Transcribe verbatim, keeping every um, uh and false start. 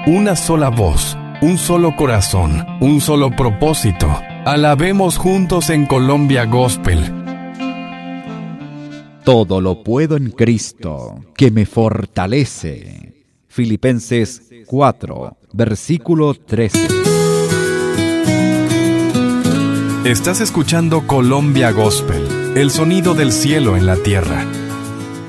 una sola voz, un solo corazón, un solo propósito. Alabemos juntos en Colombia Gospel. Todo lo puedo en Cristo, que me fortalece. Filipenses cuatro, versículo trece. Estás escuchando Colombia Gospel, el sonido del cielo en la tierra.